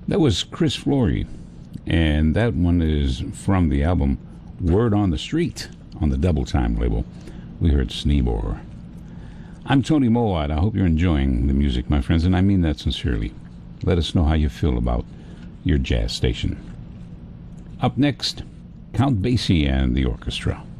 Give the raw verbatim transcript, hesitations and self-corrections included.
That was Chris Flory, and that one is from the album Word on the Street on the Double Time label. We heard Sneebor. I'm Tony Mowat. I hope you're enjoying the music, my friends, and I mean that sincerely. Let us know how you feel about your jazz station. Up next, Count Basie and the orchestra.